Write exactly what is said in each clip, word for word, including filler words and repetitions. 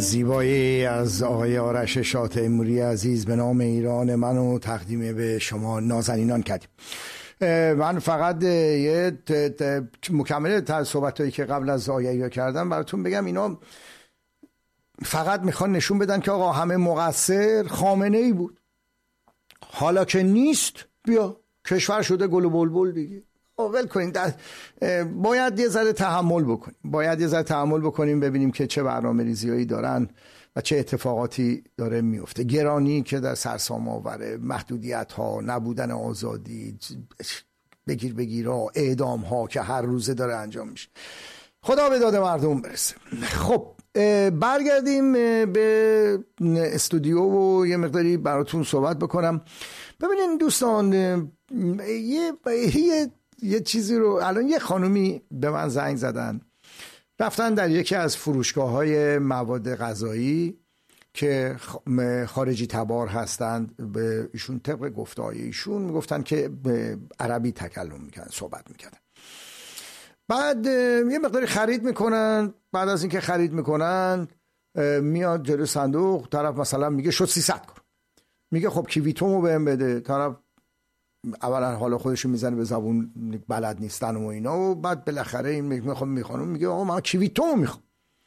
زیبایی از آقای آرش شاه‌تیموری عزیز به نام ایران منو تقدیم به شما نازنینان کردیم. من فقط یه مکمل صحبتایی که قبل از آیه کردم براتون بگم، اینا فقط میخوان نشون بدن که آقا همه مقصر خامنه‌ای بود، حالا که نیست بیا کشور شده گل و بلبل دیگه، ول کنیم. باید یه ذره تحمل بکنیم باید یه ذره تحمل بکنیم ببینیم که چه برنامه‌ریزیایی دارن و چه اتفاقاتی داره میفته. گرانی که در سرسام آوره، محدودیت ها، نبودن آزادی، بگیر بگیرها، اعدام ها که هر روزه داره انجام میشه. خدا به داد مردم برسه. خب برگردیم به استودیو و یه مقداری براتون صحبت بکنم. ببینین دوستان، یه یه یه چیزی رو الان یه خانومی به من زنگ زدن، رفتن در یکی از فروشگاه‌های مواد غذایی که خارجی تبار هستند، به ایشون طبق گفته‌های ایشون میگفتن که به عربی تکلم میکنن، صحبت میکنن. بعد یه مقداری خرید میکنن، بعد از اینکه خرید میکنن میاد جلو صندوق، طرف مثلا میگه شد سیصد کرون، میگه خب کیویتومو بهم بده. طرف اولا حالا خودشو میزنه به زبون بلد نیستن و اینا، و بعد بالاخره این میخوام میخوام میگه آقا من کیویتو میخوام.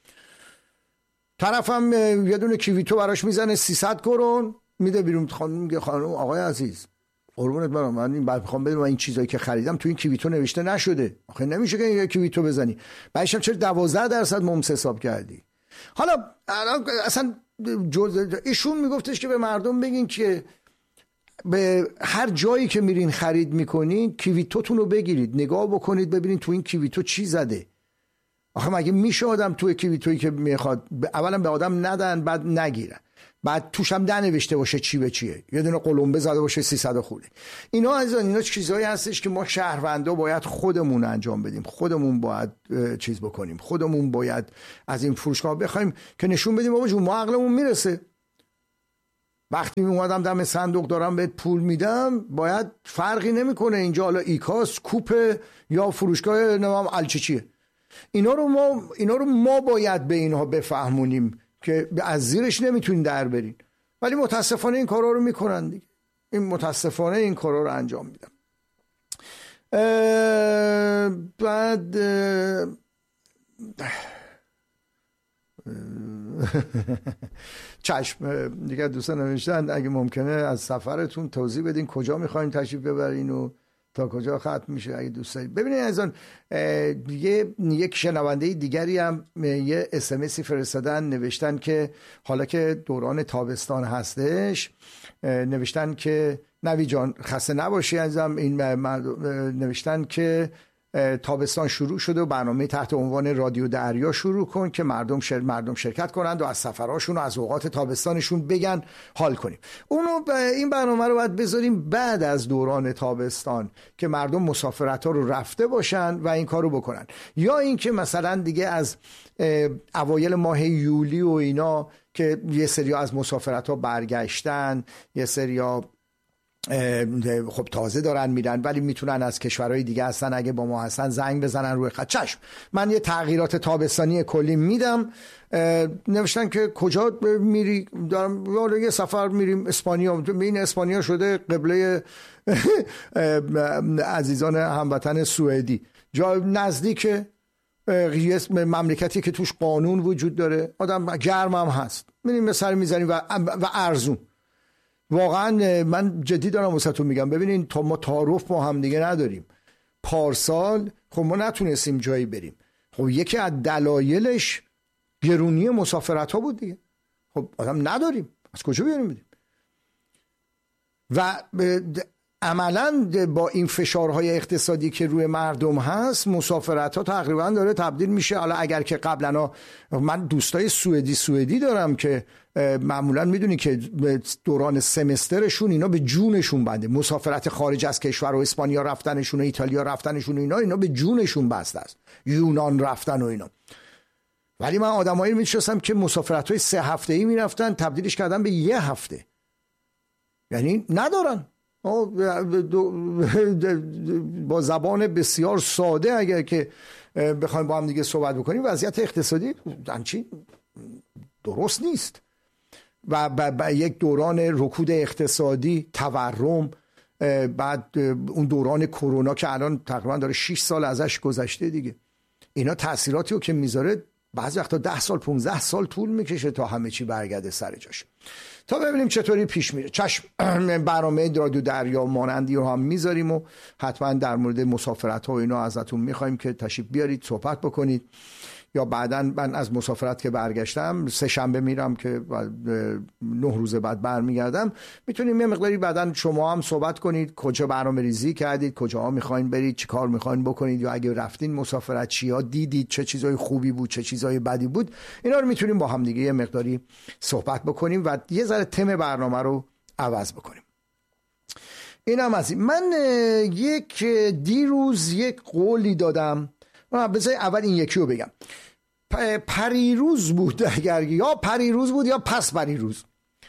طرفم یه دونه کیویتو براش میزنه سیصد کرون میده بیرون. خانم میگه خانم آقای عزیز قربونت برم، من این بعد میخوام بدونم این چیزایی که خریدم تو این کیویتو نوشته نشده، آخه نمیشه که این کیویتو بزنی. بعدش هم چرا دوازده درصد ممس حساب کردی؟ حالا اصلا ایشون میگفتش که به مردم بگین که به هر جایی که میرین خرید میکنین کیویتوتون رو بگیرید، نگاه بکنید ببینید تو این کیویتو چی زده. آخه مگه میشه آدم توی کیویتویی که میخواد اولا به آدم ندن بعد نگیرن، بعد توش هم ننوشته باشه چی به چیه، یه دونه قلمبه زده باشه سیصد خورده. اینا از اینا چیزایی هستش که ما شهروندا باید خودمون انجام بدیم، خودمون باید چیز بکنیم، خودمون باید از این فروشگاه بخوایم که نشون بدیم بابا جون ما عقلمون میرسه. وقتی می اومدم دم صندوق دارم بهت پول میدم، باید فرقی نمیکنه اینجا حالا ایکاس، کوپه یا فروشگاه نمام الچچیه. اینا رو ما اینا رو ما باید به اینها بفهمونیم که از زیرش نمیتونین در برین، ولی متاسفانه این کارا رو میکنن دیگه. این متاسفانه این کارا رو انجام میدن. بعد چشم دیگه دوستان نوشتن اگه ممکنه از سفرتون توضیح بدین کجا میخواین تشریف ببرین و تا کجا ختم میشه اگه دوست دارید. ببینید از اون یه یک شنونده دیگری هم یه اس ام اسی فرستادن، نوشتن که حالا که دوران تابستان هستش، نوشتن که نوی جان خسته نباشی عزیزم، این نوشتن که تابستان شروع شده و برنامه تحت عنوان رادیو دریا شروع کن که مردم شر... مردم شرکت کنند و از سفرهاشون و از اوقات تابستانشون بگن حال کنیم. اونو ب... این برنامه رو باید بذاریم بعد از دوران تابستان که مردم مسافرت ها رو رفته باشن و این کار رو بکنن، یا اینکه مثلا دیگه از اوایل ماه یولی و اینا که یه سری از مسافرت ها برگشتن، یه سری خب تازه دارن میرن ولی میتونن از کشورهای دیگه هستن، اگه با ما هستن زنگ بزنن روی خط. چشم من یه تغییرات تابستانی کلی میدم. نوشتن که کجا میری؟ دارم یه سفر میریم اسپانیا. این اسپانیا شده قبله عزیزان هموطن سوئدی، جا نزدیک مملکتی که توش قانون وجود داره، آدم گرم هم هست، میریم به سر میزنیم و و ارزون. واقعا من جدی دارم واسهتون میگم. ببینین تا ما تعارف با هم دیگه نداریم. پارسال خب ما نتونستیم جایی بریم، خب یکی از دلایلش گرونی مسافرت ها بود دیگه. خب آدم نداریم، از کجا بیاریم بدیم؟ و عملا با این فشارهای اقتصادی که روی مردم هست، مسافرت ها تقریبا داره تبدیل میشه. حالا اگر که قبلا من دوستای سوئدی سوئدی دارم که معمولا میدونی که دوران سمسترشون اینا به جونشون بنده، مسافرت خارج از کشور و اسپانیا رفتنشون و ایتالیا رفتنشون و اینا اینا به جونشون بسته است، یونان رفتن و اینا. ولی من آدمایی میشناسم که مسافرت های سه هفته‌ای میرفتن تبدیلش کردن به یه هفته، یعنی ندارن. با زبان بسیار ساده اگر که بخوایم با هم دیگه صحبت بکنیم، وضعیت اقتصادی همچین درست نیست و با یک دوران رکود اقتصادی، تورم، بعد اون دوران کرونا که الان تقریبا داره شش سال ازش گذشته دیگه، اینا تأثیراتی رو که میذاره بعضی وقتا ده سال پونزده سال طول میکشه تا همه چی برگرده سر جاش. تا ببینیم چطوری پیش میره. چشم، برنامه رادیو دریا مانندی رو هم میذاریم و حتما در مورد مسافرت ها و اینا ازتون میخوایم که تشریف بیارید صحبت بکنید، یا بعداً من از مسافرت که برگشتم سه شنبه میرم که نه روز بعد برمیگردم، میتونیم یه مقداری بعداً شما هم صحبت کنید کجا برنامه ریزی کردید، کجا میخواین برید، چی کار میخواین بکنید، یا اگه رفتین مسافرت چیا دیدید، چه چیزای خوبی بود چه چیزای بدی بود. اینا رو میتونیم با هم دیگه یه مقداری صحبت بکنیم و یه ذره تم برنامه رو عوض بکنیم. اینم از این. من یک دیروز یک قولی دادم، بذار اول این یکی رو بگم. پریروز بود، اگر یا پریروز بود یا پس پریروز،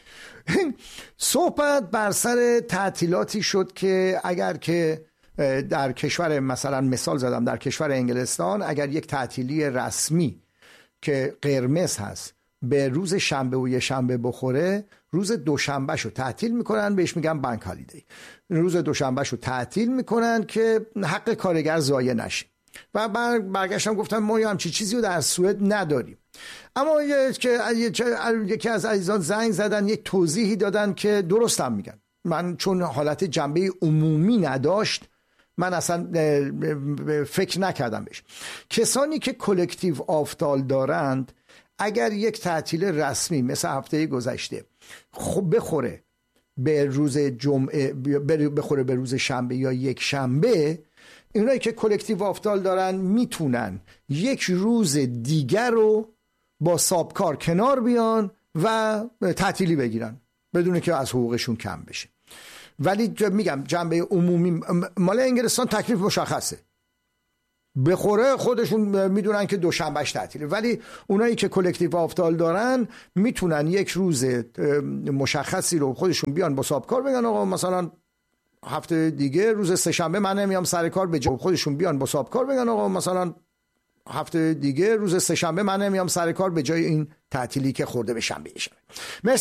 صحبت بر سر تعطیلاتی شد که اگر که در کشور، مثلا مثال زدم در کشور انگلستان، اگر یک تعطیلی رسمی که قرمز هست به روز شنبه و یه شنبه بخوره، روز دوشنبه شو تعطیل میکنن، بهش میگن بانک هالیدی. روز دوشنبه شو تعطیل میکنن که حق کارگر ضایع نشه. و برگشتم گفتم ما همچی چیزی رو در سوئد نداریم. اما یکی از عزیزان زنگ زدن، یک توضیحی دادن که درستم میگن. من چون حالت جنبه عمومی نداشت، من اصلا فکر نکردم بهش. کسانی که کلکتیو آفتال دارند، اگر یک تعطیل رسمی مثل هفته گذشته خب بخوره به روز جمعه، بخوره به روز شنبه یا یک شنبه، اینایی که کلکتیو آفتال دارن میتونن یک روز دیگر رو با سابکار کنار بیان و تعطیلی بگیرن بدون که از حقوقشون کم بشه. ولی میگم جنبه عمومی مال انگلستان تکلیف مشخصه، بخوره خودشون میدونن که دوشنبهش تعطیله. ولی اونایی که کلکتیو آفتال دارن میتونن یک روز مشخصی رو خودشون بیان با سابکار بگن آقا مثلا هفته دیگه روز سه شنبه من نمیام سر کار، به جای خودشون بیان با سابکار بگن آقا مثلا هفته دیگه روز سه شنبه من نمیام سر کار، به جای این تعطیلی که خورده به شنبه شنبه.